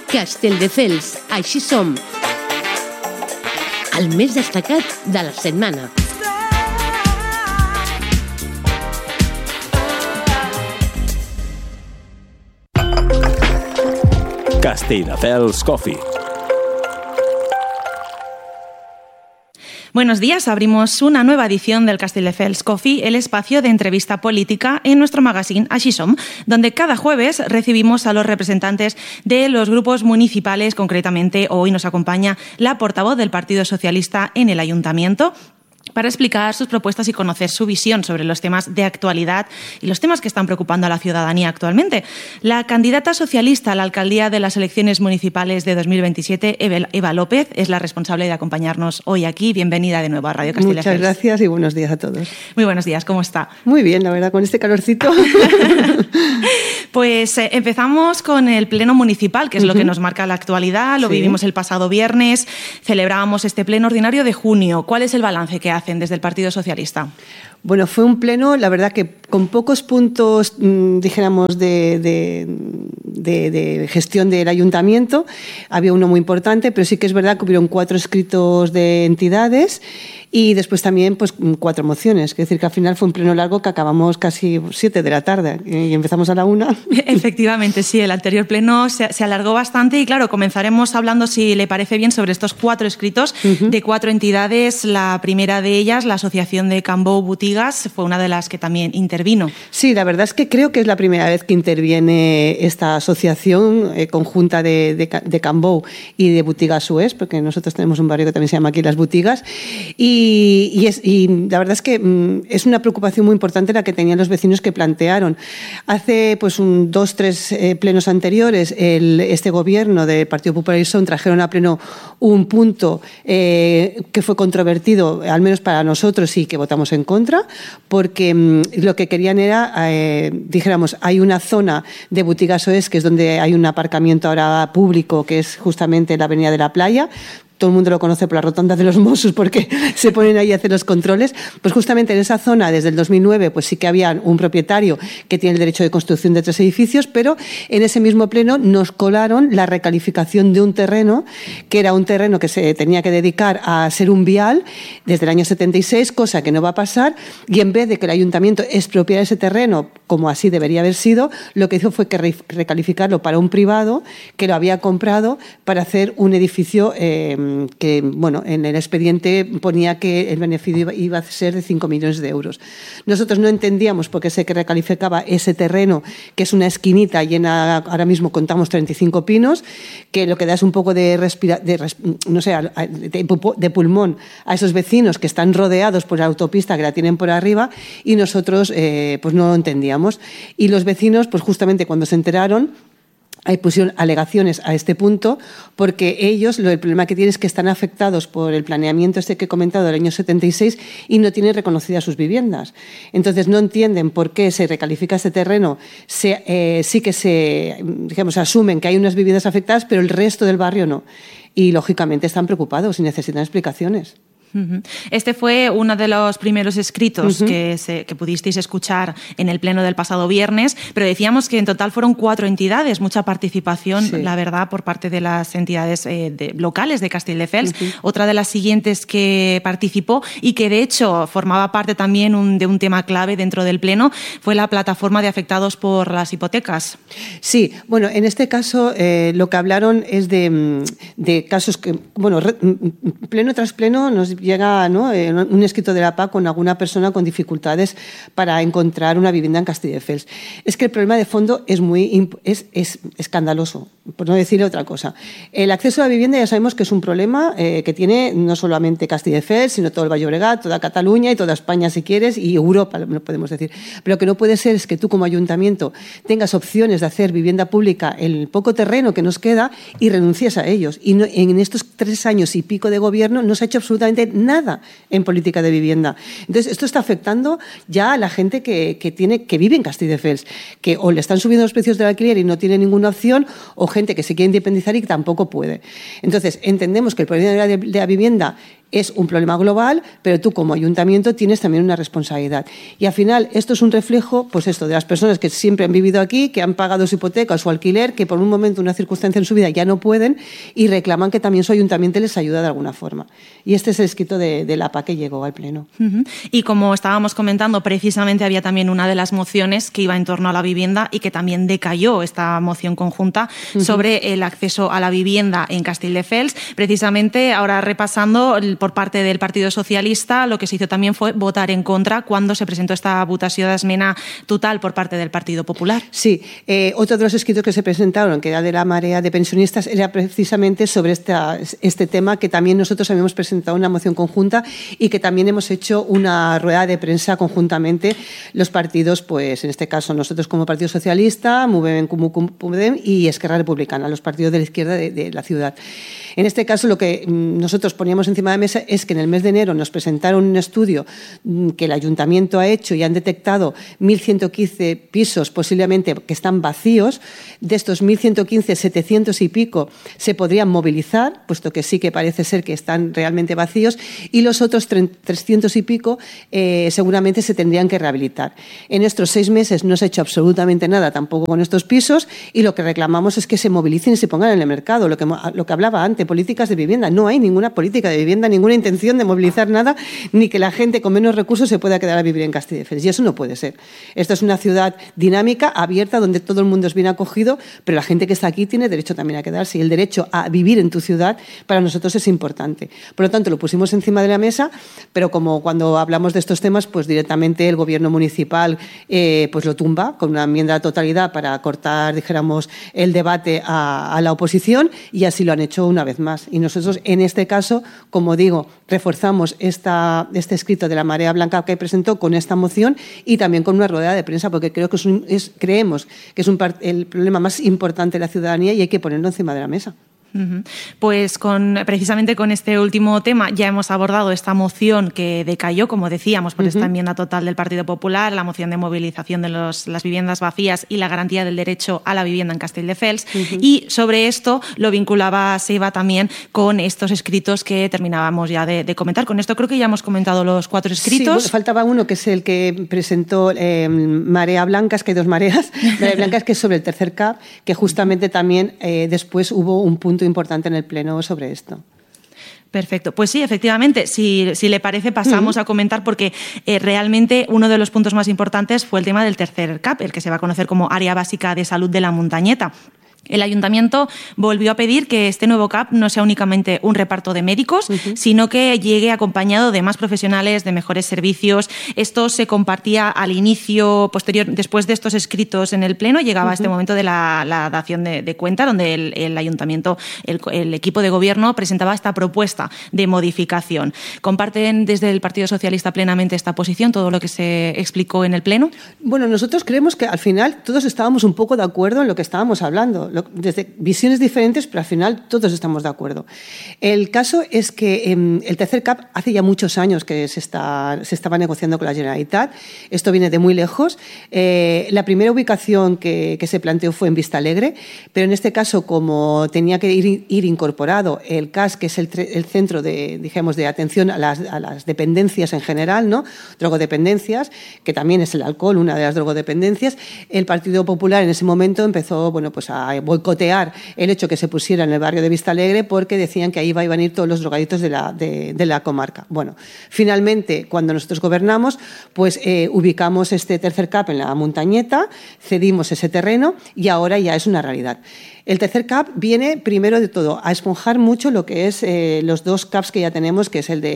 Castelldefels, així som. El més destacat de la setmana. Castelldefels Coffee. Buenos días, abrimos una nueva edición del Castelldefels Coffee, el espacio de entrevista política en nuestro magazine Així som, donde cada jueves recibimos a los representantes de los grupos municipales. Concretamente, hoy nos acompaña la portavoz del Partido Socialista en el Ayuntamiento, para explicar sus propuestas y conocer su visión sobre los temas de actualidad y los temas que están preocupando a la ciudadanía actualmente. La candidata socialista a la alcaldía de las elecciones municipales de 2027, Eva López, es la responsable de acompañarnos hoy aquí. Bienvenida de nuevo a Radio Castelldefels. Muchas gracias y buenos días a todos. Muy buenos días, ¿cómo está? Muy bien, la verdad, con este calorcito. Pues empezamos con el pleno municipal, que es lo que nos marca la actualidad. Lo vivimos el pasado viernes, celebrábamos este pleno ordinario de junio. ¿Cuál es el balance que hacen desde el Partido Socialista? Bueno, fue un pleno, la verdad, que con pocos puntos, dijéramos, de gestión del ayuntamiento. Había uno muy importante, pero sí que es verdad que hubieron 4 escritos de entidades y después también pues 4 mociones. Es decir, que al final fue un pleno largo que acabamos casi 7 de la tarde y empezamos a la 1. Efectivamente, sí, el anterior pleno se alargó bastante y claro, comenzaremos hablando, si le parece bien, sobre estos 4 escritos de 4 entidades. La primera de ellas, la Asociación de Cambou Botigas, fue una de las que también intervino. Sí, la verdad es que creo que es la primera vez que interviene esta asociación conjunta de Cambou y de Botigas Suez, porque nosotros tenemos un barrio que también se llama aquí Las Botigas, y la verdad es que es una preocupación muy importante la que tenían los vecinos que plantearon. Hace pues 2-3 plenos anteriores, este gobierno del Partido Popular y PSOE trajeron a pleno un punto que fue controvertido, al menos para nosotros, y que votamos en contra, porque lo que querían era, dijéramos, hay una zona de Botigas Suez, que es donde hay un aparcamiento ahora público, que es justamente la Avenida de la Playa. Todo el mundo lo conoce por la rotonda de los Mossos porque se ponen ahí a hacer los controles. Pues justamente en esa zona, desde el 2009, pues sí que había un propietario que tiene el derecho de construcción de 3 edificios, pero en ese mismo pleno nos colaron la recalificación de un terreno, que era un terreno que se tenía que dedicar a ser un vial desde el año 76, cosa que no va a pasar, y en vez de que el ayuntamiento expropiara ese terreno, como así debería haber sido, lo que hizo fue que recalificarlo para un privado que lo había comprado para hacer un edificio que, bueno, en el expediente ponía que el beneficio iba a ser de 5 millones de euros. Nosotros no entendíamos por qué se recalificaba ese terreno, que es una esquinita llena, ahora mismo contamos 35 pinos, que lo que da es un poco de pulmón a esos vecinos que están rodeados por la autopista, que la tienen por arriba, y nosotros pues no lo entendíamos. Y los vecinos, pues justamente cuando se enteraron, pusieron alegaciones a este punto, porque ellos, el problema que tienen es que están afectados por el planeamiento que he comentado del año 76 y no tienen reconocidas sus viviendas. Entonces no entienden por qué se recalifica este terreno. Sí que digamos, asumen que hay unas viviendas afectadas, pero el resto del barrio no. Y lógicamente están preocupados y necesitan explicaciones. Este fue uno de los primeros escritos que pudisteis escuchar en el pleno del pasado viernes, pero decíamos que en total fueron 4 entidades, mucha participación, la verdad, por parte de las entidades locales de Castelldefels. Otra de las siguientes que participó y que de hecho formaba parte también de un tema clave dentro del pleno fue la plataforma de afectados por las hipotecas. Sí, bueno, en este caso lo que hablaron es de casos que, bueno, pleno tras pleno nos llega, ¿no?, un escrito de la PA con alguna persona con dificultades para encontrar una vivienda en Castelldefels. Es que el problema de fondo es es escandaloso, por no decir otra cosa. El acceso a la vivienda ya sabemos que es un problema que tiene no solamente Castelldefels, sino todo el Valle Llobregat, toda Cataluña y toda España, si quieres, y Europa, lo podemos decir. Pero lo que no puede ser es que tú como ayuntamiento tengas opciones de hacer vivienda pública en el poco terreno que nos queda y renuncies a ellos. Y no, en estos 3 años y pico de gobierno no se ha hecho absolutamente nada en política de vivienda. Entonces, esto está afectando ya a la gente que vive en Castelldefels, que o le están subiendo los precios del alquiler y no tiene ninguna opción, o gente que se quiere independizar y que tampoco puede. Entonces, entendemos que el problema de la vivienda es un problema global, pero tú como ayuntamiento tienes también una responsabilidad. Y al final esto es un reflejo, pues esto, de las personas que siempre han vivido aquí, que han pagado su hipoteca o su alquiler, que por un momento, una circunstancia en su vida ya no pueden y reclaman que también su ayuntamiento les ayuda de alguna forma. Y este es el escrito de la APA que llegó al Pleno. Y como estábamos comentando, precisamente había también una de las mociones que iba en torno a la vivienda y que también decayó esta moción conjunta sobre el acceso a la vivienda en Castelldefels. Precisamente, ahora repasando, por parte del Partido Socialista, lo que se hizo también fue votar en contra cuando se presentó esta votació d'esmena total por parte del Partido Popular. Sí, otro de los escritos que se presentaron, que era de la marea de pensionistas, era precisamente sobre este tema, que también nosotros habíamos presentado una moción conjunta y que también hemos hecho una rueda de prensa conjuntamente los partidos, pues en este caso nosotros como Partido Socialista, Movem Comú Podem y Esquerra Republicana, los partidos de la izquierda de la ciudad. En este caso, lo que nosotros poníamos encima de mesa es que en el mes de enero nos presentaron un estudio que el ayuntamiento ha hecho y han detectado 1.115 pisos posiblemente que están vacíos. De estos 1.115, 700 y pico se podrían movilizar, puesto que sí que parece ser que están realmente vacíos, y los otros 300 y pico seguramente se tendrían que rehabilitar. En estos 6 meses no se ha hecho absolutamente nada tampoco con estos pisos y lo que reclamamos es que se movilicen y se pongan en el mercado. Lo que hablaba antes, políticas de vivienda. No hay ninguna política de vivienda, ninguna intención de movilizar nada, ni que la gente con menos recursos se pueda quedar a vivir en Castelldefels. Y eso no puede ser. Esta es una ciudad dinámica, abierta, donde todo el mundo es bien acogido, pero la gente que está aquí tiene derecho también a quedarse. Y el derecho a vivir en tu ciudad para nosotros es importante. Por lo tanto, lo pusimos encima de la mesa, pero como cuando hablamos de estos temas, pues directamente el gobierno municipal pues lo tumba con una enmienda a la totalidad para cortar, dijéramos, el debate a la oposición, y así lo han hecho una vez más. Y nosotros, en este caso, como digo, reforzamos este escrito de la Marea Blanca que presentó con esta moción y también con una rueda de prensa, porque creo que creemos que es el problema más importante de la ciudadanía y hay que ponerlo encima de la mesa. Pues precisamente con este último tema ya hemos abordado esta moción que decayó, como decíamos, por esta enmienda total del Partido Popular, la moción de movilización de las viviendas vacías y la garantía del derecho a la vivienda en Castelldefels. Y sobre esto lo vinculaba Seba también con estos escritos que terminábamos ya de comentar. Con esto creo que ya hemos comentado los 4 escritos. Sí, bueno, faltaba uno que es el que presentó Marea Blanca, es que hay 2 mareas. Marea Blanca es que es sobre el tercer CAP, que justamente también después hubo un punto importante en el Pleno sobre esto. Perfecto. Pues sí, efectivamente, si le parece pasamos a comentar porque realmente uno de los puntos más importantes fue el tema del tercer CAP, el que se va a conocer como Área Básica de Salud de la Montañeta. El Ayuntamiento volvió a pedir que este nuevo CAP no sea únicamente un reparto de médicos, sino que llegue acompañado de más profesionales, de mejores servicios. Esto se compartía al inicio, posterior, después de estos escritos en el Pleno, llegaba este momento de la dación de cuenta, donde el Ayuntamiento, el equipo de gobierno, presentaba esta propuesta de modificación. ¿Comparten desde el Partido Socialista plenamente esta posición, todo lo que se explicó en el Pleno? Bueno, nosotros creemos que al final todos estábamos un poco de acuerdo en lo que estábamos hablando. Desde visiones diferentes, pero al final todos estamos de acuerdo. El caso es que el tercer CAP hace ya muchos años que se estaba negociando con la Generalitat. Esto viene de muy lejos. La primera ubicación que se planteó fue en Vistalegre, pero en este caso, como tenía que ir incorporado el CAS, que es el centro de atención a las dependencias en general, ¿no? Drogodependencias, que también es el alcohol, una de las drogodependencias, el Partido Popular en ese momento empezó pues a boicotear el hecho que se pusiera en el barrio de Vistalegre porque decían que ahí iban a ir todos los drogaditos de la comarca. Bueno, finalmente, cuando nosotros gobernamos, pues ubicamos este tercer CAP en la Montañeta, cedimos ese terreno y ahora ya es una realidad. El tercer CAP viene, primero de todo, a esponjar mucho lo que es los 2 CAPs que ya tenemos, que es el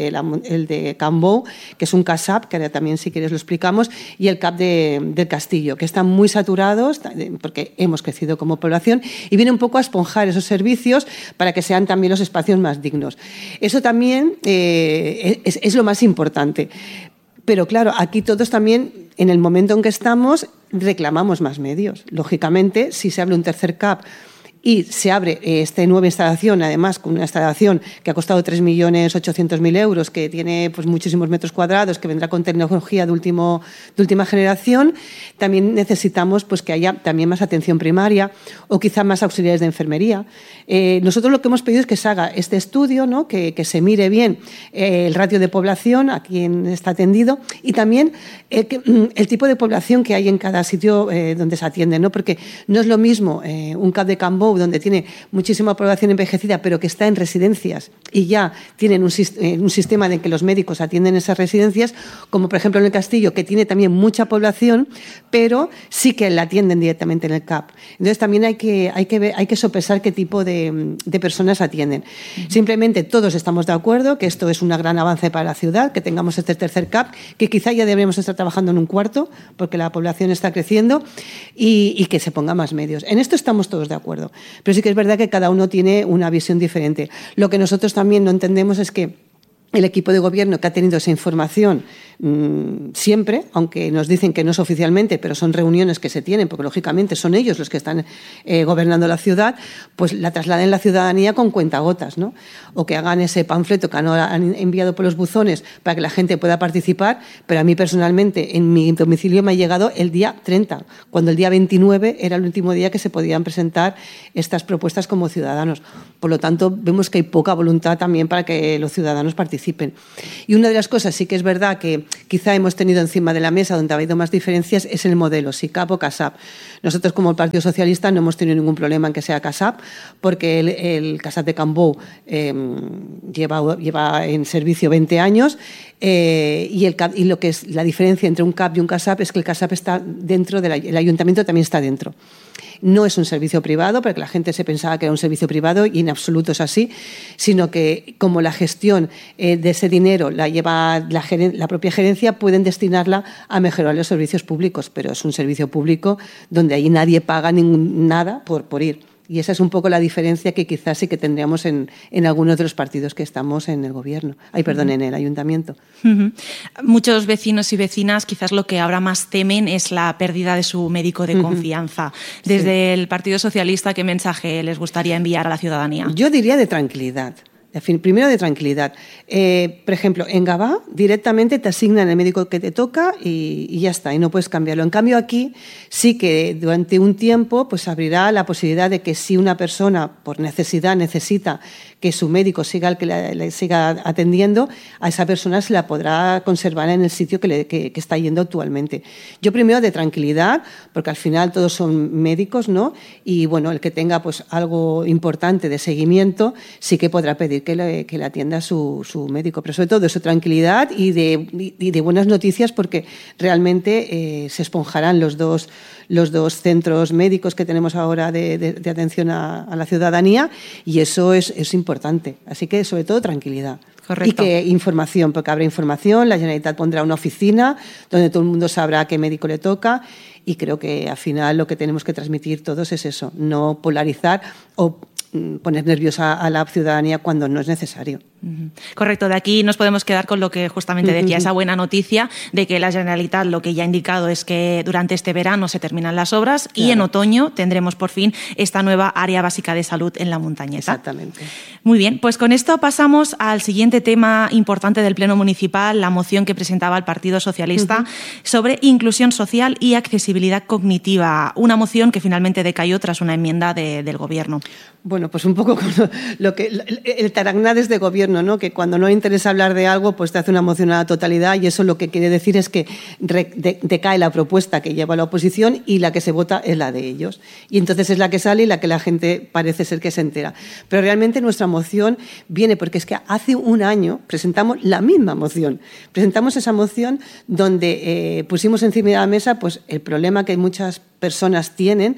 de Cambou, que es un CASAP, que ahora también, si quieres, lo explicamos, y el CAP del Castillo, que están muy saturados porque hemos crecido como población y viene un poco a esponjar esos servicios para que sean también los espacios más dignos. Eso también es lo más importante. Pero claro, aquí todos también, en el momento en que estamos, reclamamos más medios. Lógicamente, si se abre un tercer CAP y se abre esta nueva instalación, además con una instalación que ha costado 3.800.000 euros, que tiene pues muchísimos metros cuadrados, que vendrá con tecnología de última generación, también necesitamos pues que haya también más atención primaria o quizá más auxiliares de enfermería. Nosotros lo que hemos pedido es que se haga este estudio, ¿no? que se mire bien el ratio de población a quien está atendido y también el tipo de población que hay en cada sitio donde se atiende, ¿no? Porque no es lo mismo un CAP de Cambou donde tiene muchísima población envejecida pero que está en residencias y ya tienen un sistema en que los médicos atienden esas residencias, como por ejemplo en el Castillo, que tiene también mucha población pero sí que la atienden directamente en el CAP. Entonces también hay que sopesar qué tipo de personas atienden. Simplemente todos estamos de acuerdo que esto es un gran avance para la ciudad, que tengamos este tercer CAP, que quizá ya deberíamos estar trabajando en un cuarto porque la población está creciendo y que se ponga más medios. En esto estamos todos de acuerdo. Pero sí que es verdad que cada uno tiene una visión diferente. Lo que nosotros también no entendemos es que el equipo de gobierno que ha tenido esa información siempre, aunque nos dicen que no es oficialmente, pero son reuniones que se tienen, porque lógicamente son ellos los que están gobernando la ciudad, pues la trasladen a la ciudadanía con cuentagotas, ¿no? O que hagan ese panfleto que han enviado por los buzones para que la gente pueda participar, pero a mí personalmente en mi domicilio me ha llegado el día 30, cuando el día 29 era el último día que se podían presentar estas propuestas como ciudadanos. Por lo tanto, vemos que hay poca voluntad también para que los ciudadanos participen. Y una de las cosas sí que es verdad que quizá hemos tenido encima de la mesa donde ha habido más diferencias es el modelo, si CAP o CASAP. Nosotros como el Partido Socialista no hemos tenido ningún problema en que sea CASAP, porque el CASAP de Cambou lleva en servicio 20 años y lo que es la diferencia entre un CAP y un CASAP es que el CASAP está dentro, el ayuntamiento también está dentro. No es un servicio privado, porque la gente se pensaba que era un servicio privado y en absoluto es así, sino que como la gestión de ese dinero la lleva la propia gerencia, pueden destinarla a mejorar los servicios públicos, pero es un servicio público donde ahí nadie paga nada por ir. Y esa es un poco la diferencia que quizás sí que tendríamos en algunos de los partidos que estamos en el gobierno. En el ayuntamiento. Muchos vecinos y vecinas quizás lo que ahora más temen es la pérdida de su médico de confianza. Desde el Partido Socialista, ¿qué mensaje les gustaría enviar a la ciudadanía? Yo diría de tranquilidad. Primero de tranquilidad. Por ejemplo, en Gavà directamente te asignan el médico que te toca y ya está, y no puedes cambiarlo. En cambio aquí sí que durante un tiempo pues abrirá la posibilidad de que si una persona por necesidad necesita que su médico siga el que le siga atendiendo, a esa persona se la podrá conservar en el sitio que está yendo actualmente. Yo primero de tranquilidad, porque al final todos son médicos, ¿no? Y bueno, el que tenga pues algo importante de seguimiento sí que podrá pedir que le atienda su médico, pero sobre todo eso, tranquilidad y de buenas noticias, porque realmente se esponjarán los dos centros médicos que tenemos ahora de atención a la ciudadanía, y eso es importante. Así que sobre todo tranquilidad. Correcto. Y que información, porque habrá información, la Generalitat pondrá una oficina donde todo el mundo sabrá qué médico le toca, y creo que al final lo que tenemos que transmitir todos es eso, no polarizar o poner nerviosa a la ciudadanía cuando no es necesario. Correcto, de aquí nos podemos quedar con lo que justamente decía, esa buena noticia de que la Generalitat lo que ya ha indicado es que durante este verano se terminan las obras, claro, y en otoño tendremos por fin esta nueva área básica de salud en la Montañeta. Exactamente. Muy bien, pues con esto pasamos al siguiente tema importante del Pleno Municipal, la moción que presentaba el Partido Socialista sobre inclusión social y accesibilidad cognitiva, una moción que finalmente decayó tras una enmienda del Gobierno. Bueno, pues un poco con el taragná desde Gobierno, ¿no? Que cuando no interesa hablar de algo, pues te hace una moción a la totalidad, y eso lo que quiere decir es que decae la propuesta que lleva la oposición y la que se vota es la de ellos. Y entonces es la que sale y la que la gente parece ser que se entera. Pero realmente nuestra moción viene porque es que hace un año presentamos la misma moción. Presentamos esa moción donde pusimos encima de la mesa pues el problema que muchas personas tienen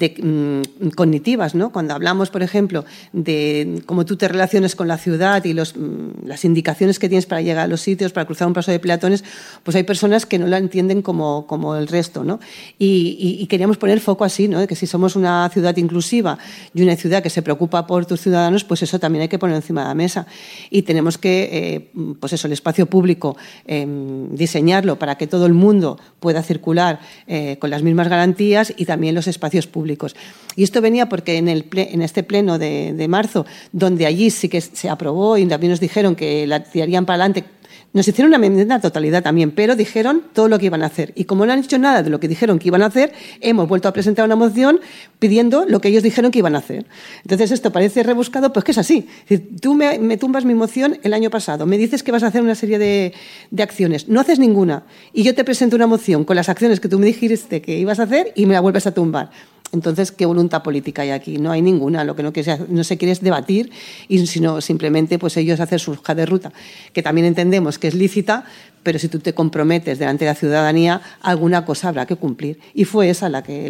cognitivas, ¿no? Cuando hablamos, por ejemplo, de cómo tú te relacionas con la ciudad y las indicaciones que tienes para llegar a los sitios, para cruzar un paso de peatones, pues hay personas que no la entienden como el resto, ¿no? Y queríamos poner foco así, ¿no? De que si somos una ciudad inclusiva y una ciudad que se preocupa por tus ciudadanos, pues eso también hay que poner encima de la mesa. Y tenemos que, pues eso, el espacio público, diseñarlo para que todo el mundo pueda circular con las mismas garantías, vías y también los espacios públicos. Y esto venía porque en este pleno de marzo, donde allí sí que se aprobó y también nos dijeron que la tirarían para adelante, nos hicieron una enmienda a totalidad también, pero dijeron todo lo que iban a hacer. Y como no han dicho nada de lo que dijeron que iban a hacer, hemos vuelto a presentar una moción pidiendo lo que ellos dijeron que iban a hacer. Entonces esto parece rebuscado, pues que es así. Es decir, tú me tumbas mi moción el año pasado, me dices que vas a hacer una serie de acciones, no haces ninguna, y yo te presento una moción con las acciones que tú me dijiste que ibas a hacer y me la vuelves a tumbar. Entonces, ¿qué voluntad política hay aquí? No hay ninguna. Lo que no se quiere es debatir, sino simplemente pues ellos hacer su hoja de ruta, que también entendemos que es lícita, pero si tú te comprometes delante de la ciudadanía, alguna cosa habrá que cumplir. Y fue esa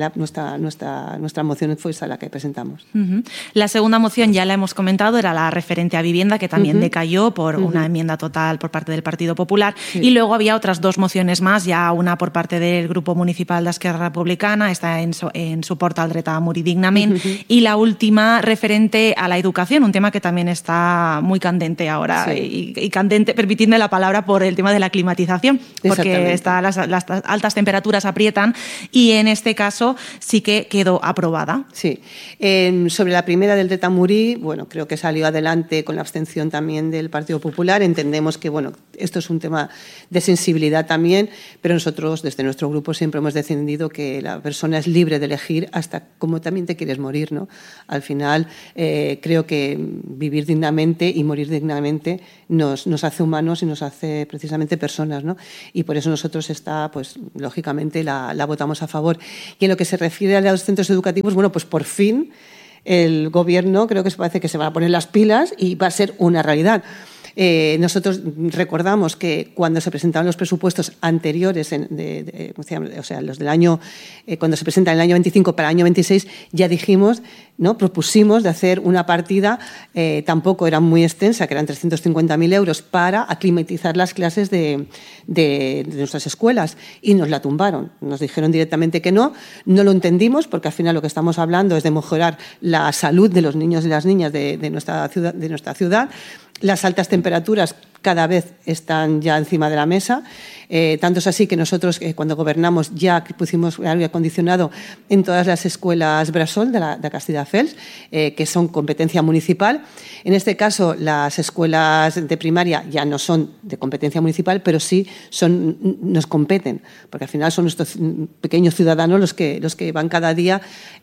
nuestra moción fue esa la que presentamos. La segunda moción, ya la hemos comentado, era la referente a vivienda, que también decayó por una enmienda total por parte del Partido Popular. Sí. Y luego había otras dos mociones más, ya una por parte del Grupo Municipal de Esquerra Republicana, está en suport al dret a morir dignament, y la última referente a la educación, un tema que también está muy candente ahora, sí. y candente, permitidme la palabra, por el tema de la climatización, porque las altas temperaturas aprietan, y en este caso sí que quedó aprobada. Sí. Sobre la primera del dret a morir, bueno, creo que salió adelante con la abstención también del Partido Popular. Entendemos que, bueno, esto es un tema de sensibilidad también, pero nosotros desde nuestro grupo siempre hemos defendido que la persona es libre de elegir hasta cómo también te quieres morir, ¿no? Al final, creo que vivir dignamente y morir dignamente nos hace humanos y nos hace precisamente personas, ¿no? Y por eso nosotros pues lógicamente la votamos a favor. Y en lo que se refiere a los centros educativos, bueno, pues por fin el Gobierno creo que parece que se va a poner las pilas y va a ser una realidad. Nosotros recordamos que cuando se presentaban los presupuestos anteriores, o sea, los del año, cuando se presentan el año 25 para el año 26, ya dijimos, ¿no? Propusimos de hacer una partida, tampoco era muy extensa, que eran 350.000 euros, para aclimatizar las clases de nuestras escuelas, y nos la tumbaron. Nos dijeron directamente que no lo entendimos, porque al final lo que estamos hablando es de mejorar la salud de los niños y las niñas de nuestra ciudad. Las altas temperaturas cada vez están ya encima de la mesa. Tanto es así que nosotros, cuando gobernamos, ya pusimos aire acondicionado en todas las escuelas Bressol de Castelldefels, que son competencia municipal. En este caso, las escuelas de primaria ya no son de competencia municipal, pero sí nos competen, porque al final son nuestros pequeños ciudadanos los que van cada día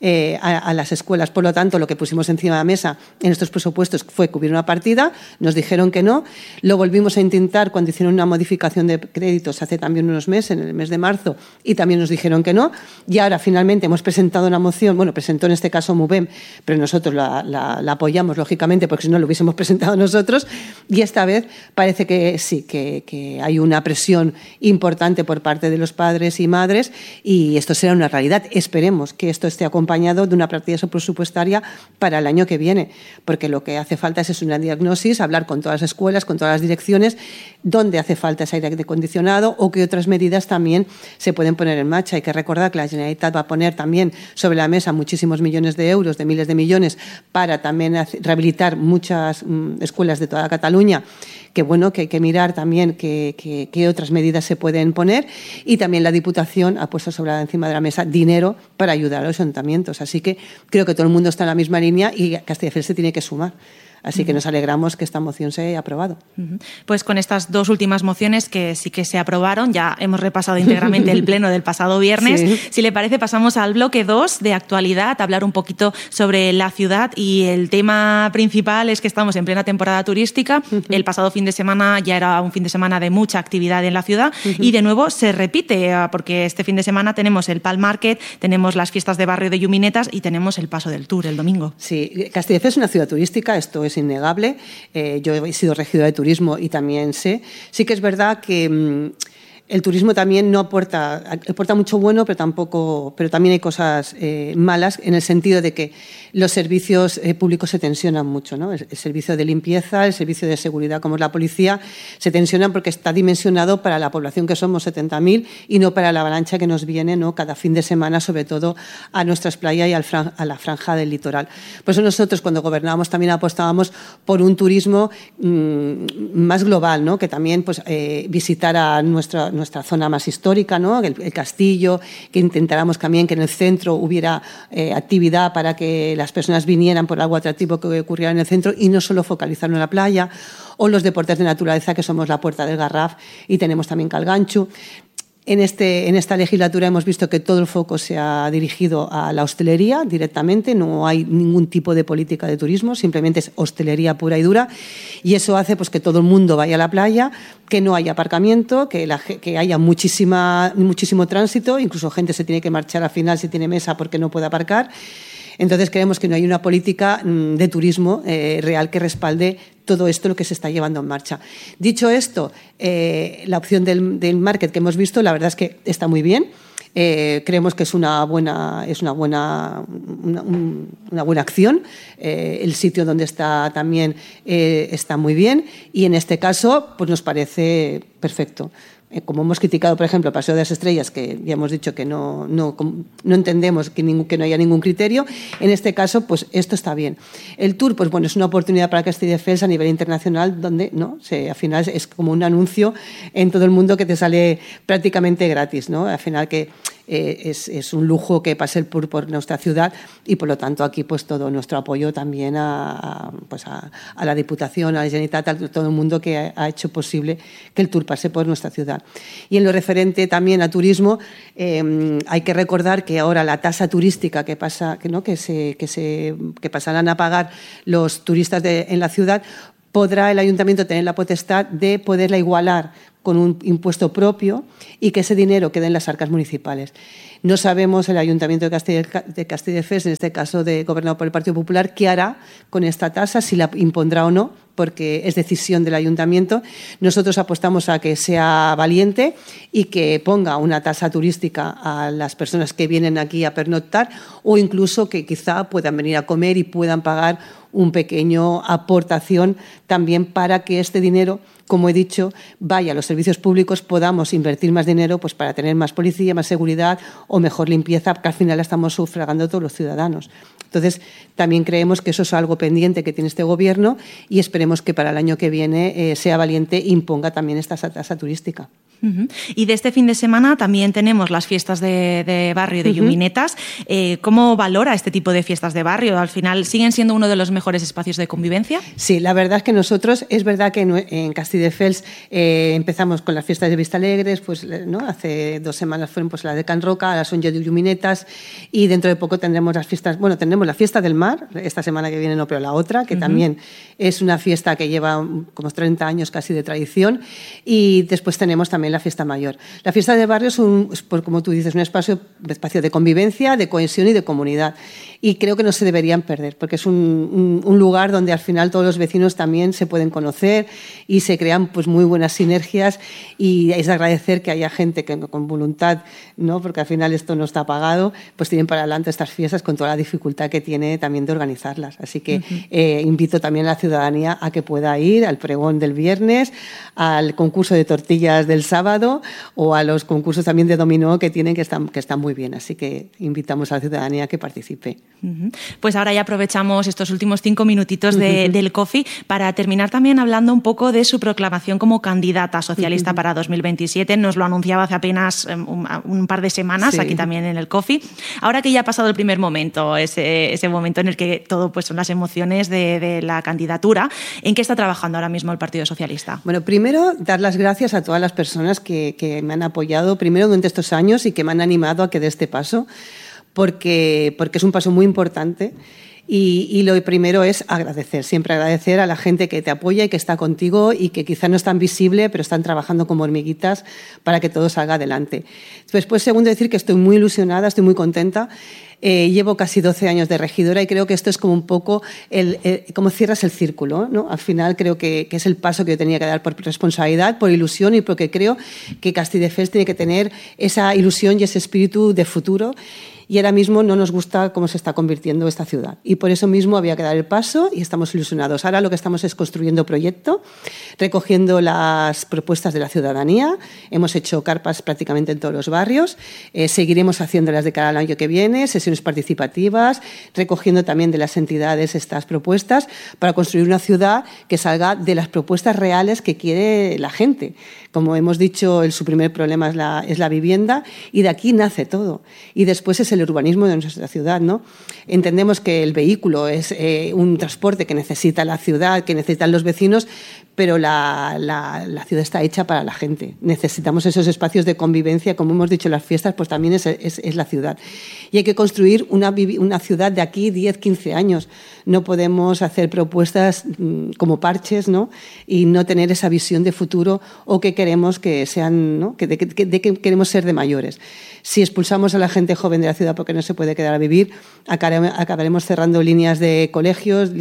a las escuelas. Por lo tanto, lo que pusimos encima de la mesa en estos presupuestos fue cubrir una partida. Nos dijeron que no. Lo volvimos a intentar cuando hicieron una modificación de créditos hace también unos meses, en el mes de marzo, y también nos dijeron que no. Y ahora finalmente hemos presentado una moción, bueno, presentó en este caso MUVEM, pero nosotros la apoyamos lógicamente, porque si no lo hubiésemos presentado nosotros, y esta vez parece que sí, que hay una presión importante por parte de los padres y madres, y esto será una realidad. Esperemos que esto esté acompañado de una partida presupuestaria para el año que viene, porque lo que hace falta es una diagnosis, hablar con todas las escuelas, con todas las direcciones, dónde hace falta ese aire acondicionado o qué otras medidas también se pueden poner en marcha. Hay que recordar que la Generalitat va a poner también sobre la mesa muchísimos millones de euros, de miles de millones, para también rehabilitar muchas escuelas de toda Cataluña, que bueno, que hay que mirar también qué otras medidas se pueden poner, y también la Diputación ha puesto encima de la mesa dinero para ayudar a los ayuntamientos. Así que creo que todo el mundo está en la misma línea y Castelldefels se tiene que sumar. Así que nos alegramos que esta moción se haya aprobado. Pues con estas dos últimas mociones que sí que se aprobaron, ya hemos repasado íntegramente el pleno del pasado viernes. Sí. Si le parece, pasamos al bloque 2 de actualidad, hablar un poquito sobre la ciudad, y el tema principal es que estamos en plena temporada turística. El pasado fin de semana ya era un fin de semana de mucha actividad en la ciudad, y de nuevo se repite, porque este fin de semana tenemos el Palm Market, tenemos las fiestas de barrio de Yuminetas y tenemos el Paso del Tour el domingo. Sí, Castelldefels es una ciudad turística, esto es innegable. Yo he sido regidora de turismo y también sé. Sí que es verdad que el turismo también no aporta mucho bueno, pero también hay cosas malas, en el sentido de que los servicios públicos se tensionan mucho, ¿no? El servicio de limpieza, el servicio de seguridad, como es la policía, se tensionan porque está dimensionado para la población que somos 70.000 y no para la avalancha que nos viene, ¿no? Cada fin de semana, sobre todo a nuestras playas y a la franja del litoral. Por eso nosotros, cuando gobernábamos, también apostábamos por un turismo más global, ¿no? Que también pues, visitara nuestros nuestra zona más histórica, ¿no? El castillo, que intentáramos también que en el centro hubiera actividad para que las personas vinieran por algo atractivo que ocurriera en el centro y no solo focalizarnos en la playa, o los deportes de naturaleza, que somos la Puerta del Garraf y tenemos también Calgancho. En esta legislatura hemos visto que todo el foco se ha dirigido a la hostelería directamente, no hay ningún tipo de política de turismo, simplemente es hostelería pura y dura, y eso hace pues, que todo el mundo vaya a la playa, que no haya aparcamiento, que haya muchísimo tránsito, incluso gente se tiene que marchar al final si tiene mesa porque no puede aparcar. Entonces creemos que no hay una política de turismo real que respalde todo esto lo que se está llevando en marcha. Dicho esto, la opción del market que hemos visto, la verdad es que está muy bien. Creemos que es una buena acción. El sitio donde está también está muy bien y en este caso pues nos parece perfecto. Como hemos criticado, por ejemplo, el Paseo de las Estrellas, que ya hemos dicho que no entendemos que no haya ningún criterio, en este caso, pues esto está bien. El Tour, pues bueno, es una oportunidad para Castelldefels a nivel internacional, donde al final es como un anuncio en todo el mundo que te sale prácticamente gratis, ¿no? Al final que es un lujo que pase el Tour por nuestra ciudad y, por lo tanto, aquí pues todo nuestro apoyo también a la Diputación, a la Generalitat, a todo el mundo que ha hecho posible que el Tour pase por nuestra ciudad. Y en lo referente también a turismo, hay que recordar que ahora la tasa turística que pasarán a pagar los turistas en la ciudad, podrá el ayuntamiento tener la potestad de poderla igualar con un impuesto propio y que ese dinero quede en las arcas municipales. No sabemos el Ayuntamiento de Castelldefels, en este caso gobernado por el Partido Popular, qué hará con esta tasa, si la impondrá o no, porque es decisión del Ayuntamiento. Nosotros apostamos a que sea valiente y que ponga una tasa turística a las personas que vienen aquí a pernoctar o incluso que quizá puedan venir a comer y puedan pagar un pequeño aportación también para que este dinero, como he dicho, vaya a los servicios públicos, podamos invertir más dinero pues para tener más policía, más seguridad o mejor limpieza, porque al final la estamos sufragando todos los ciudadanos. Entonces, también creemos que eso es algo pendiente que tiene este Gobierno y esperemos que para el año que viene sea valiente e imponga también esta tasa turística. Uh-huh. Y de este fin de semana también tenemos las fiestas de barrio de Lluminetas. ¿Cómo valora este tipo de fiestas de barrio? ¿Al final siguen siendo uno de los mejores espacios de convivencia? Sí, la verdad es que nosotros, es verdad que en Castelldefels empezamos con las fiestas de Vistalegres, pues, ¿no? Hace 2 semanas fueron pues, las de Can Roca, las son de Lluminetas y dentro de poco tendremos las fiestas, bueno, tendremos la fiesta del mar, esta semana que viene no, pero la otra, que también es una fiesta que lleva como 30 años casi de tradición y después tenemos también la fiesta mayor. La fiesta de barrio es como tú dices, un espacio de convivencia, de cohesión y de comunidad. Y creo que no se deberían perder, porque es un lugar donde al final todos los vecinos también se pueden conocer y se crean pues muy buenas sinergias y es de agradecer que haya gente que con voluntad, ¿no? Porque al final esto no está pagado, pues tienen para adelante estas fiestas con toda la dificultad que tiene también de organizarlas. Así que invito también a la ciudadanía a que pueda ir al pregón del viernes, al concurso de tortillas del sábado o a los concursos también de dominó que tienen que están muy bien. Así que invitamos a la ciudadanía a que participe. Pues ahora ya aprovechamos estos últimos 5 minutitos del coffee para terminar también hablando un poco de su proclamación como candidata socialista para 2027. Nos lo anunciaba hace apenas un par de semanas aquí también en el coffee. Ahora que ya ha pasado el primer momento, ese momento en el que todo pues, son las emociones de la candidatura, ¿en qué está trabajando ahora mismo el Partido Socialista? Bueno, primero dar las gracias a todas las personas que me han apoyado primero durante estos años y que me han animado a que dé este paso. Porque es un paso muy importante y lo primero es agradecer, siempre agradecer a la gente que te apoya y que está contigo y que quizá no es tan visible, pero están trabajando como hormiguitas para que todo salga adelante. Después, segundo, decir que estoy muy ilusionada, estoy muy contenta. Llevo casi 12 años de regidora y creo que esto es como un poco como cierras el círculo, ¿no? Al final creo que es el paso que yo tenía que dar por responsabilidad, por ilusión y porque creo que Castelldefels tiene que tener esa ilusión y ese espíritu de futuro. Y ahora mismo no nos gusta cómo se está convirtiendo esta ciudad. Y por eso mismo había que dar el paso y estamos ilusionados. Ahora lo que estamos es construyendo proyecto, recogiendo las propuestas de la ciudadanía. Hemos hecho carpas prácticamente en todos los barrios. Seguiremos haciéndolas de cara al año que viene, sesiones comisiones participativas, recogiendo también de las entidades estas propuestas para construir una ciudad que salga de las propuestas reales que quiere la gente. Como hemos dicho, su primer problema es la vivienda, y de aquí nace todo. Y después es el urbanismo de nuestra ciudad, ¿no? Entendemos que el vehículo es un transporte que necesita la ciudad, que necesitan los vecinos, pero la ciudad está hecha para la gente. Necesitamos esos espacios de convivencia, como hemos dicho, las fiestas, pues también es la ciudad. Y hay que construir una ciudad de aquí 10, 15 años. No podemos hacer propuestas como parches, ¿no? Y no tener esa visión de futuro o que queremos que sean, ¿no? de que queremos ser de mayores. Si expulsamos a la gente joven de la ciudad porque no se puede quedar a vivir, acabaremos cerrando líneas de colegios,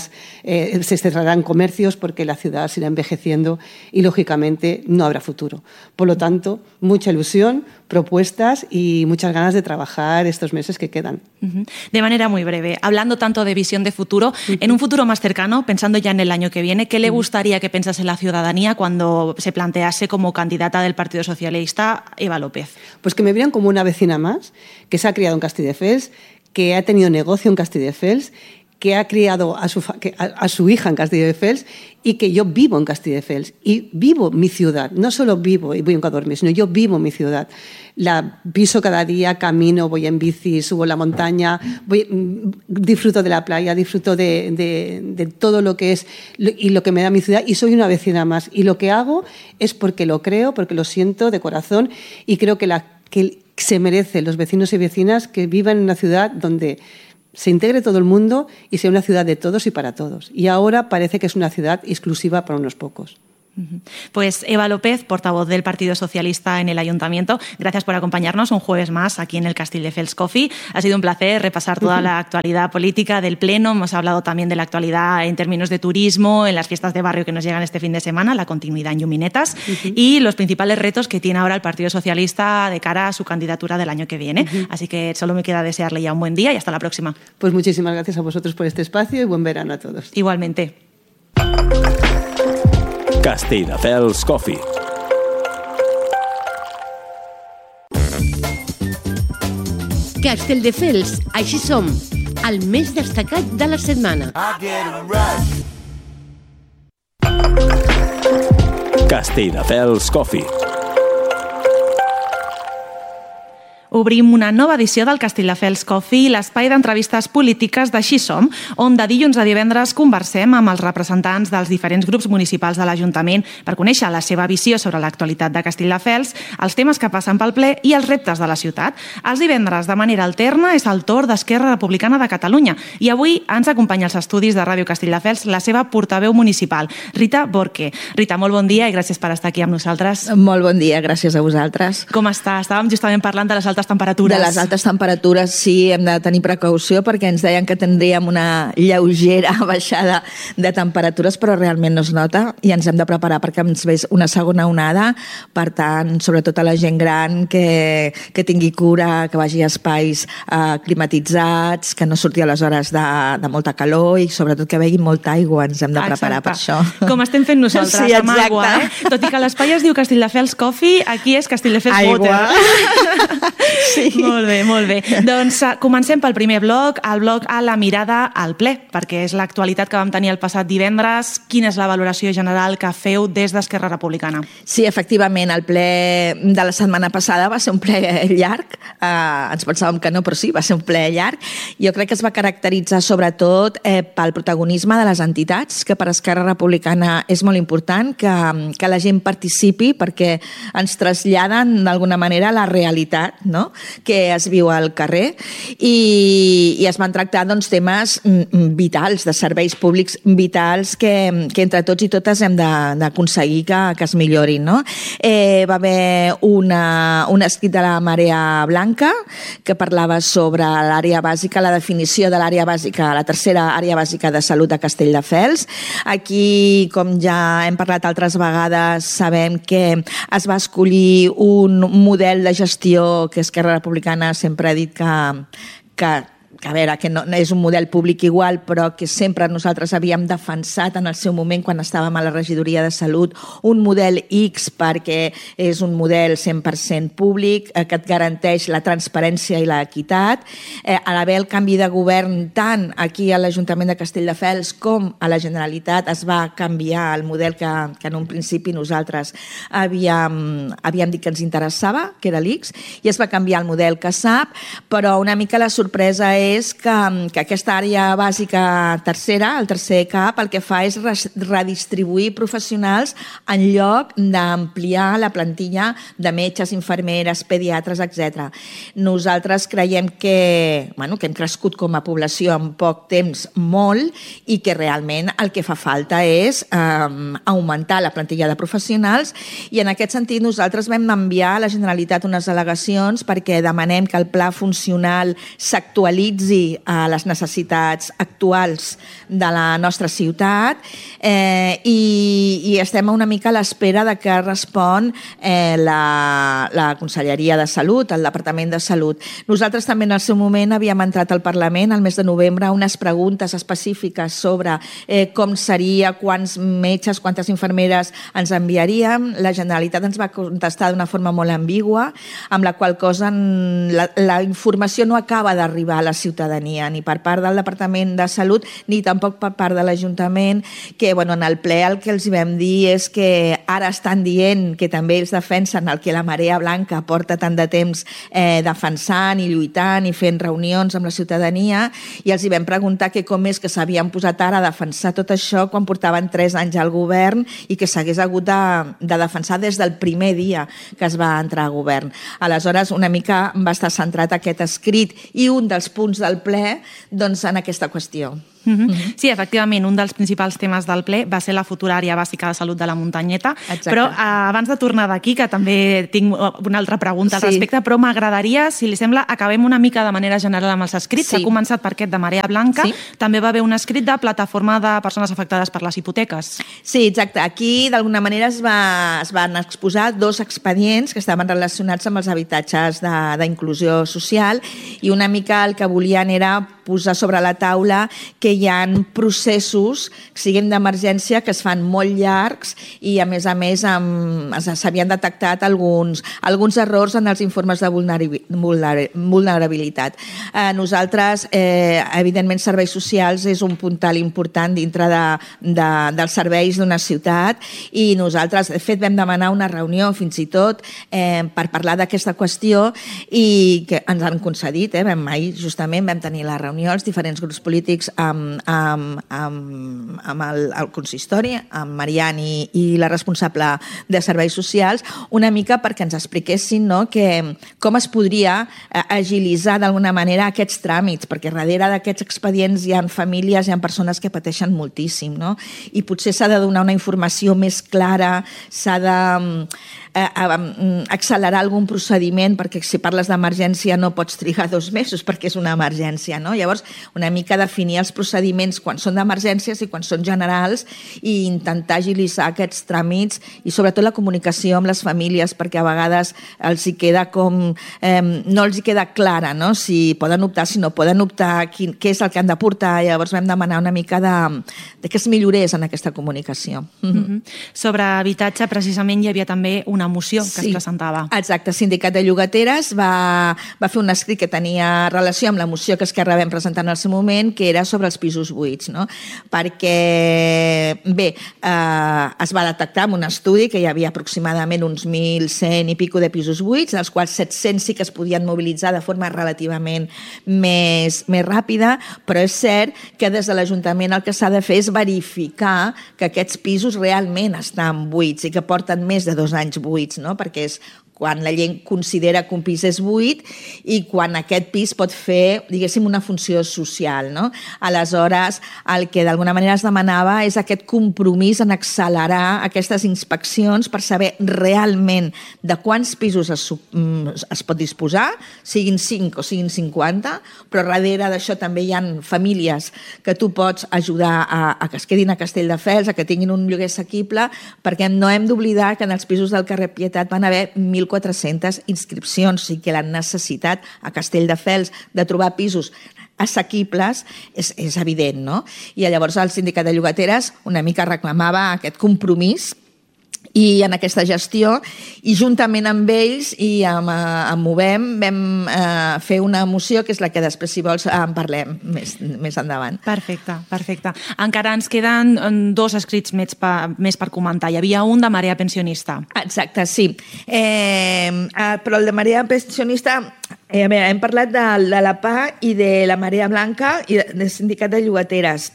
se cerrarán comercios porque la ciudad se irá envejeciendo y, lógicamente, no habrá futuro. Por lo tanto, mucha ilusión, propuestas y muchas ganas de trabajar estos meses que quedan. De manera muy breve, hablando tanto de visión de futuro, en un futuro más cercano, pensando ya en el año que viene, ¿qué le gustaría que pensase la ciudadanía cuando se plantease como candidata del Partido Socialista Eva López? Pues que me vieran como una vecina más, que se ha criado en Castelldefels, que ha tenido negocio en Castelldefels, que ha criado a su hija en Castelldefels, y que yo vivo en Castelldefels y vivo mi ciudad. No solo vivo y voy a dormir, sino yo vivo mi ciudad. La piso cada día, camino, voy en bici, subo la montaña, disfruto de la playa, disfruto de todo lo que es y lo que me da mi ciudad, y soy una vecina más. Y lo que hago es porque lo creo, porque lo siento de corazón, y creo que se merecen los vecinos y vecinas que vivan en una ciudad donde se integre todo el mundo y sea una ciudad de todos y para todos. Y ahora parece que es una ciudad exclusiva para unos pocos. Pues Eva López, portavoz del Partido Socialista en el Ayuntamiento, gracias por acompañarnos un jueves más aquí en el Castelldefels Coffee. Ha sido un placer repasar toda la actualidad política del Pleno. Hemos hablado también de la actualidad en términos de turismo, en las fiestas de barrio que nos llegan este fin de semana, la continuidad en Lluminetas y los principales retos que tiene ahora el Partido Socialista de cara a su candidatura del año que viene. Así que solo me queda desearle ya un buen día y hasta la próxima. Pues muchísimas gracias a vosotros por este espacio y buen verano a todos. Igualmente. Castelldefels Coffee. Castelldefels, així som, el més destacat de la setmana. Castelldefels Coffee. Obrim una nova edició del Castelldefels Coffee, l'espai d'entrevistes polítiques d'Així Som, on de dilluns a divendres conversem amb els representants dels diferents grups municipals de l'Ajuntament per conèixer la seva visió sobre l'actualitat de Castelldefels, els temes que passen pel ple i els reptes de la ciutat. Els divendres, de manera alterna, és el torn d'Esquerra Republicana de Catalunya i avui ens acompanya als estudis de Ràdio Castelldefels la seva portaveu municipal, Rita Borque. Rita, molt bon dia i gràcies per estar aquí amb nosaltres. Molt bon dia, gràcies a vosaltres. Com està? Estàvem justament parlant de les altes temperatures. De les altes temperatures, sí, hem de tenir precaució perquè ens deien que tindríem una lleugera baixada de temperatures, però realment no es nota i ens hem de preparar perquè ens ve una segona onada. Per tant, sobretot a la gent gran que tingui cura, que vagi a espais climatitzats, que no surti a les hores de molta calor i sobretot que begui molta aigua. Ens hem de preparar per això. Com estem fent nosaltres, sí, amb aigua. Tot i que l'espai es diu Castelldefels Coffee, aquí és Castelldefels Water. Sí. Molt bé, molt bé. Doncs comencem pel primer bloc, el bloc a la mirada al ple, perquè és l'actualitat que vam tenir el passat divendres. Quina és la valoració general que feu des d'Esquerra Republicana? Sí, efectivament, el ple de la setmana passada va ser un ple llarg. Ens pensàvem que no, però sí, va ser un ple llarg. Jo crec que es va caracteritzar sobretot pel protagonisme de les entitats, que per Esquerra Republicana és molt important que la gent participi perquè ens traslladen d'alguna manera la realitat, no?, que es viu al carrer i es van tractar temes vitals, de serveis públics vitals que entre tots i totes hem d'aconseguir que es millorin, no? Va haver un escrit de la Marea Blanca que parlava sobre l'àrea bàsica, la definició de l'àrea bàsica, la tercera àrea bàsica de salut de Castelldefels. Aquí, com ja hem parlat altres vegades, sabem que es va escollir un model de gestió que Esquerra Republicana sempre ha dit que a veure, que no és un model públic igual, però que sempre nosaltres havíem defensat en el seu moment quan estàvem a la regidoria de Salut, un model X perquè és un model 100% públic, que et garanteix la transparència i l'equitat. A l'haver el canvi de govern tant aquí a l'Ajuntament de Castelldefels com a la Generalitat es va canviar el model que en un principi nosaltres havíem dit que ens interessava, que era l'X, i es va canviar el model CASAP, però una mica la sorpresa és que aquesta àrea bàsica tercera, el tercer CAP, el que fa és redistribuir professionals en lloc d'ampliar la plantilla de metges, infermeres, pediatres, etc. Nosaltres creiem que hem crescut com a població en poc temps molt i que realment el que fa falta és augmentar la plantilla de professionals, i en aquest sentit nosaltres vam enviar a la Generalitat unes al·legacions perquè demanem que el pla funcional s'actualitzi a les necessitats actuals de la nostra ciutat, i estem una mica a l'espera de que respon la Conselleria de Salut, el Departament de Salut. Nosaltres també en el seu moment havíem entrat al Parlament al mes de novembre unes preguntes específiques sobre com seria, quants metges, quantes infermeres ens enviaríem. La Generalitat ens va contestar d'una forma molt ambigua, amb la qual cosa la informació no acaba d'arribar a la ciutadania, ni per part del Departament de Salut, ni tampoc per part de l'Ajuntament, que en el ple el que els vam dir és que ara estan dient que també ells defensen el que la Marea Blanca porta tant de temps defensant i lluitant i fent reunions amb la ciutadania, i els hi vam preguntar que com és que s'havien posat ara a defensar tot això quan portaven 3 anys al govern i que s'hagués hagut de defensar des del primer dia que es va entrar a govern. Aleshores, una mica va estar centrat aquest escrit i un dels punts del ple en aquesta qüestió. Sí, efectivament, un dels principals temes del ple va ser la futura àrea bàsica de salut de la Muntanyeta. Exacte. Però abans de tornar d'aquí, que també tinc una altra pregunta al respecte, però m'agradaria, si li sembla, acabem una mica de manera general amb els escrits. S'ha començat per aquest de Marea Blanca, també va haver un escrit de Plataforma de Persones Afectades per les Hipoteques. Sí, exacte. Aquí, d'alguna manera, es van exposar 2 expedients que estaven relacionats amb els habitatges d'inclusió social, i una mica el que volien era posar sobre la taula que hi ha processos, siguin d'emergència, que es fan molt llargs i, a més, s'havien detectat alguns errors en els informes de vulnerabilitat. Nosaltres, evidentment, serveis socials és un puntal important dintre dels serveis d'una ciutat, i nosaltres, de fet, vam demanar una reunió, fins i tot, per parlar d'aquesta qüestió, i que ens han concedit. Ahir, justament, vam tenir la reunió, els diferents grups polítics amb el consistori, amb Marian i la responsable de serveis socials, una mica perquè ens expliquessin com es podria agilitzar d'alguna manera aquests tràmits, perquè darrere d'aquests expedients hi ha famílies, hi ha persones que pateixen moltíssim, i potser s'ha de donar una informació més clara, s'ha de accelerar algun procediment, perquè si parles d'emergència no pots trigar 2 mesos perquè és una emergència, Llavors, una mica definir els procediments quan són d'emergències i quan són generals, i intentar agilitzar aquests tràmits, i sobretot la comunicació amb les famílies, perquè a vegades els hi queda no els hi queda clara, si poden optar, si no poden optar, què és el que han de portar. Llavors vam demanar una mica que es millorés en aquesta comunicació. Sobre habitatge, precisament, hi havia també una moció que es presentava. Exacte, el Sindicat de Llogateres va fer un escrit que tenia relació amb la moció que Esquerra vam presentar en el seu moment, que era sobre els pisos buits, perquè, bé, es va detectar en un estudi que hi havia aproximadament uns 1.100 i pico de pisos buits, dels quals 700 sí que es podien mobilitzar de forma relativament més ràpida, però és cert que des de l'Ajuntament el que s'ha de fer és verificar que aquests pisos realment estan buits i que porten més de 2 anys buits, perquè és quan la llei considera que un pis és buit i quan aquest pis pot fer, diguéssim, una funció social. Aleshores, el que d'alguna manera es demanava és aquest compromís en accelerar aquestes inspeccions per saber realment de quants pisos es pot disposar, siguin 5 o siguin 50, però darrere d'això també hi ha famílies que tu pots ajudar a que es quedin a Castelldefels, a que tinguin un lloguer assequible, perquè no hem d'oblidar que en els pisos del carrer Pietat van haver 1.400 inscripcions, i que la necessitat a Castelldefels de trobar pisos assequibles és evident, no? I llavors el sindicat de llogateres una mica reclamava aquest compromís i en aquesta gestió, i juntament amb ells i amb Movem vam fer una moció que és la que després, si vols, en parlem més endavant. Perfecte. Encara ens queden 2 escrits més per comentar. Hi havia un de Marea Pensionista. Exacte, sí. Però el de Marea Pensionista, hem parlat de la PA i de la Marea Blanca i del sindicat de llogateres.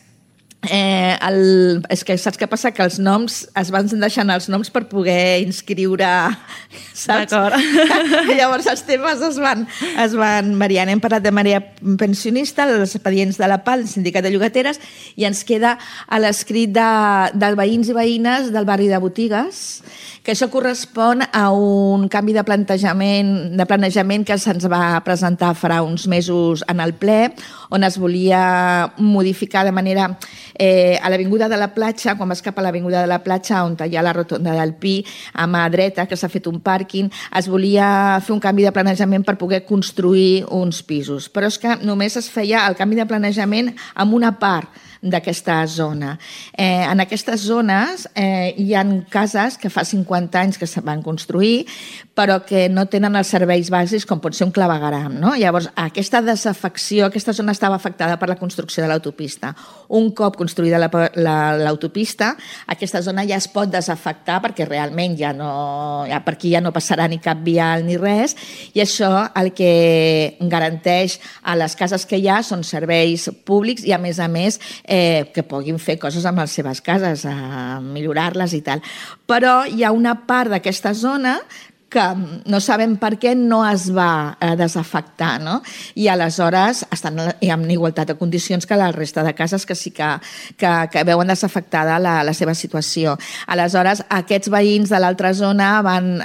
És que saps què passa? Que els noms es van deixant els noms per poder inscriure, saps? D'acord. Llavors els temes es van variant. Hem parlat de Marea Pensionista, dels expedients de la PA, del sindicat de llogateres, i ens queda a l'escrit de veïns i veïnes del barri de Botigues, que això correspon a un canvi de planejament que se'ns va presentar farà uns mesos en el ple, on es volia modificar de manera a l'Avinguda de la Platja, quan vas cap a l'Avinguda de la Platja, on hi ha la rotonda del Pi, a mà dreta, que s'ha fet un pàrquing, es volia fer un canvi de planejament per poder construir uns pisos. Però és que només es feia el canvi de planejament en una part d'aquesta zona. En aquestes zones hi ha cases que fa 50 anys que se van construir, però que no tenen els serveis bàsics com pot ser un clavegueram, no? Llavors, aquesta desafecció, aquesta zona estava afectada per la construcció de l'autopista. Un cop construïda l'autopista, aquesta zona ja es pot desafectar perquè realment per aquí ja no passarà ni cap vial ni res, i això el que garanteix a les cases que hi ha són serveis públics i, a més, que puguin fer coses amb les seves cases, millorar-les i tal. Però hi ha una part d'aquesta zona que no sabem per què no es va desafectar, no? I aleshores estan en igualtat de condicions que la resta de cases que sí que veuen desafectada la seva situació. Aleshores, aquests veïns de l'altra zona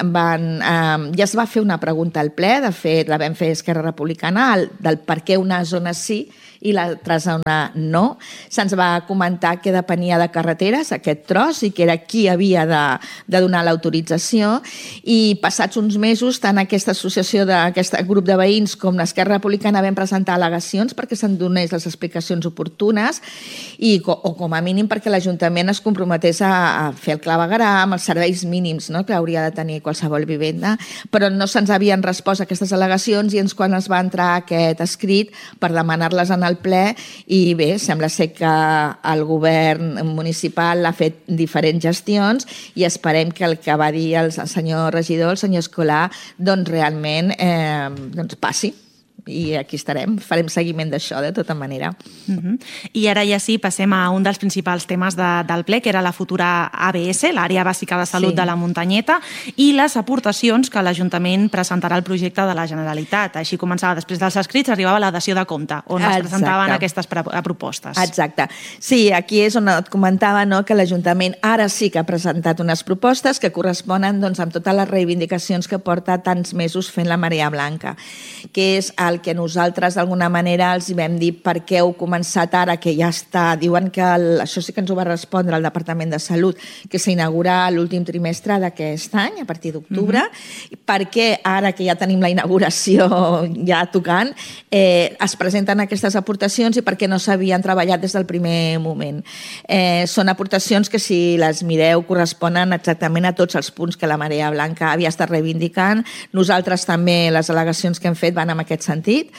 ja es va fer una pregunta al ple, de fet la vam fer Esquerra Republicana, del per què una zona sí i l'altra zona no. Se'ns va comentar que depenia de carreteres, aquest tros, i que era qui havia de donar l'autorització, i passats uns mesos, tant aquesta associació d'aquest grup de veïns com l'Esquerra Republicana vam presentar al·legacions perquè se'n donés les explicacions oportunes o com a mínim perquè l'Ajuntament es comprometés a fer el clavegueram, els serveis mínims, no?, que hauria de tenir qualsevol vivenda, però no se'ns havien respost aquestes al·legacions, i quan es va entrar aquest escrit per demanar-les en el ple, i bé, sembla ser que el govern municipal ha fet diferents gestions i esperem que el que va dir el senyor regidor, el senyor Escolà, doncs realment passi. I aquí estarem, farem seguiment d'això de tota manera. I ara ja sí, passem a un dels principals temes del ple, que era la futura ABS, l'Àrea Bàsica de Salut de la Muntanyeta, i les aportacions que l'Ajuntament presentarà al projecte de la Generalitat. Així començava, després dels escrits arribava la dació de compte, on es presentaven aquestes propostes. Exacte. Sí, aquí és on et comentava que l'Ajuntament ara sí que ha presentat unes propostes que corresponen amb totes les reivindicacions que porta tants mesos fent la Marea Blanca, que és el que nosaltres d'alguna manera els vam dir per què heu començat ara, que ja està. Diuen que això sí que ens ho va respondre el Departament de Salut, que s'inaugura l'últim trimestre d'aquest any, a partir d'octubre. Per què ara que ja tenim la inauguració ja tocant, es presenten aquestes aportacions i per què no s'havien treballat des del primer moment. Són aportacions que, si les mireu, corresponen exactament a tots els punts que la Marea Blanca havia estat reivindicant. Nosaltres també, les al·legacions que hem fet van en aquest sentit,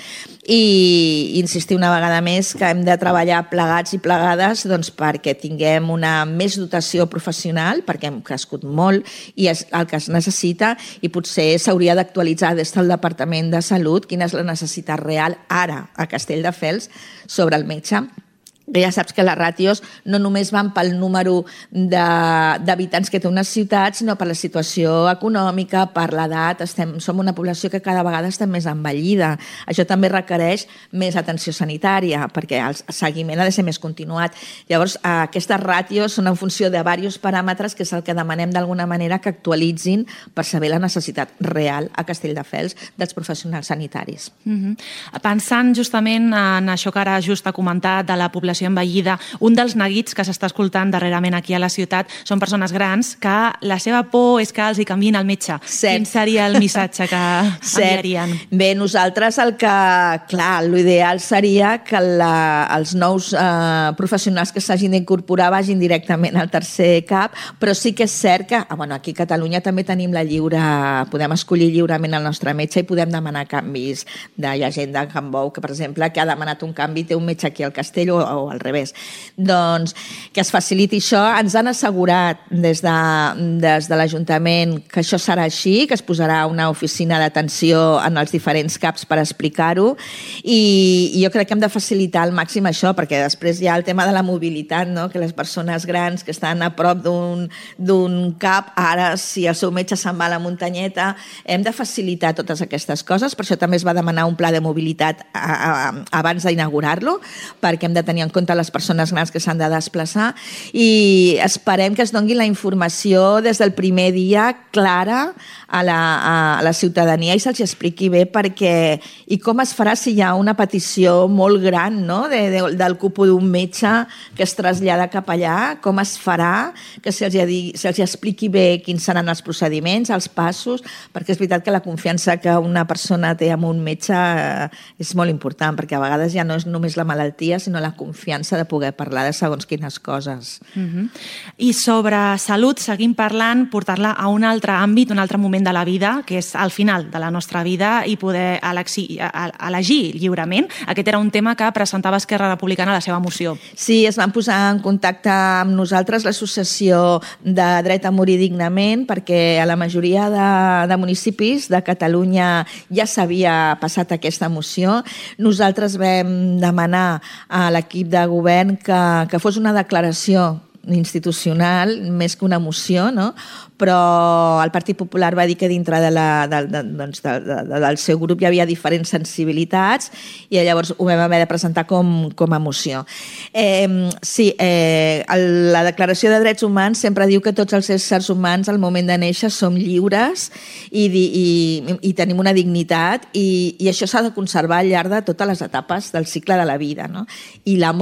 i insistir una vegada més que hem de treballar plegats i plegades perquè tinguem una més dotació professional, perquè hem crescut molt i és el que es necessita, i potser s'hauria d'actualitzar des del Departament de Salut quina és la necessitat real ara a Castelldefels sobre el metge. Ja saps que les ràtios no només van pel número d'habitants que té una ciutat, sinó per la situació econòmica, per l'edat. Som una població que cada vegada està més envellida. Això també requereix més atenció sanitària, perquè el seguiment ha de ser més continuat. Llavors, aquestes ràtios són en funció de diversos paràmetres, que és el que demanem d'alguna manera que actualitzin per saber la necessitat real a Castelldefels dels professionals sanitaris. Pensant justament en això que ara just ha comentat de la població població envellida. Un dels neguits que s'està escoltant darrerament aquí a la ciutat són persones grans que la seva por és que els hi canviïn el metge. Cert. Quin seria el missatge que enviarien? Bé, nosaltres clar, l'ideal seria que els nous professionals que s'hagin d'incorporar vagin directament al tercer CAP, però sí que és cert que aquí a Catalunya també tenim podem escollir lliurement el nostre metge i podem demanar canvis. Hi ha gent de Can Bou que, per exemple, que ha demanat un canvi, té un metge aquí al Castell o al revés. Doncs que es faciliti això. Ens han assegurat des de l'Ajuntament que això serà així, que es posarà una oficina d'atenció en els diferents CAPs per explicar-ho, i jo crec que hem de facilitar al màxim això, perquè després hi ha el tema de la mobilitat, no? Que les persones grans que estan a prop d'un CAP, ara si el seu metge se'n va a la muntanyeta, hem de facilitar totes aquestes coses. Per això també es va demanar un pla de mobilitat abans d'inaugurar-lo, perquè hem de tenir en compte les persones grans que s'han de desplaçar, i esperem que es doni la informació des del primer dia clara a la ciutadania i se'ls expliqui bé i com es farà si hi ha una petició molt gran, no? del cupo d'un metge que es trasllada cap allà, com es farà, que se'ls expliqui bé quins seran els procediments, els passos, perquè és veritat que la confiança que una persona té en un metge és molt important, perquè a vegades ja no és només la malaltia, sinó la confiança de poder parlar de segons quines coses. I sobre salut seguim parlant, portar-la a un altre àmbit, un altre moment de la vida, que és al final de la nostra vida, i poder elegir lliurement. Aquest era un tema que presentava Esquerra Republicana a la seva moció. Sí, es van posar en contacte amb nosaltres l'associació de Dret a Morir Dignament, perquè a la majoria de municipis de Catalunya ja s'havia passat aquesta moció. Nosaltres vam demanar a l'equip de govern que fos una declaració institucional més que una moció, no? Però el Partit Popular va dir que dintre del seu grup hi havia diferents sensibilitats i llavors ho vam haver de presentar com a moció. Sí, la Declaració de Drets Humans sempre diu que tots els éssers humans al moment de néixer som lliures i tenim una dignitat, i això s'ha de conservar al llarg de totes les etapes del cicle de la vida, no? I la